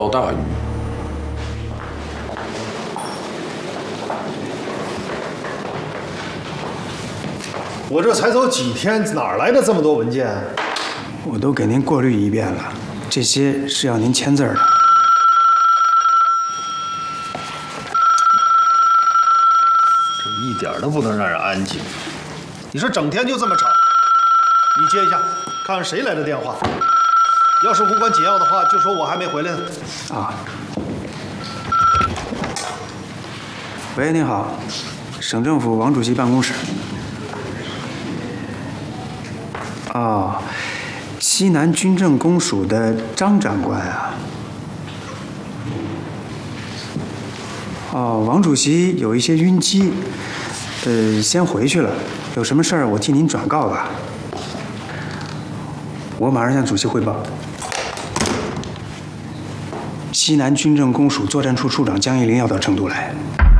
大雨。 我这才走几天，哪来的这么多文件？ 我都给您过滤一遍了，这些是要您签字的。 这一点都不能让人安静。你说整天就这么吵，你接一下，看看谁来的电话。要是无关紧要的话，就说我还没回来呢。 啊。喂，您好，省政府王主席办公室。哦，西南军政公署的张长官啊。哦，王主席有一些晕机，先回去了。有什么事儿我替您转告吧。我马上向主席汇报。西南军政公署作战处处长江一林要到成都来。